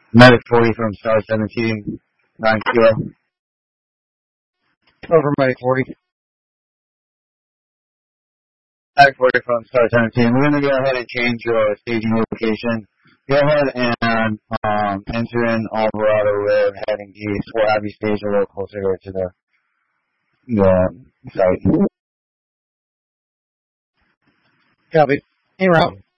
Medic 40 from Star 17, 9 kilo. Over Medic 40. Medic 40 from Star 17. We're going to go ahead and change your staging location. Go ahead and enter in Alvarado Road, heading east. We'll have you stage a little closer to the site. Copy. En route.